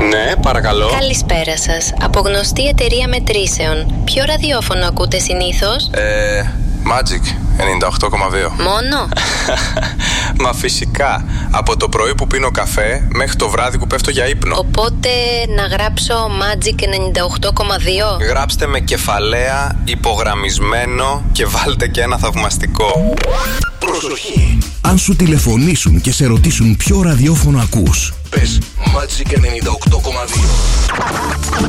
Ναι, παρακαλώ. Καλησπέρα σας. Από γνωστή εταιρεία μετρήσεων. Ποιο ραδιόφωνο ακούτε συνήθως? Magic 98,2. Μόνο? Μα φυσικά. Από το πρωί που πίνω καφέ μέχρι το βράδυ που πέφτω για ύπνο. Οπότε να γράψω Magic 98,2. Γράψτε με κεφαλαία, υπογραμμισμένο και βάλτε και ένα θαυμαστικό. Προσοχή! Αν σου τηλεφωνήσουν και σε ρωτήσουν ποιο ραδιόφωνο ακούς, πες Magic 98,2.